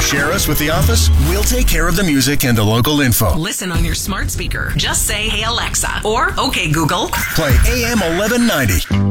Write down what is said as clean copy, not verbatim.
share us with the office, we'll take care of the music and the local info. Listen on your smart speaker. Just say, "Hey Alexa," or "Okay Google." Play AM 1190.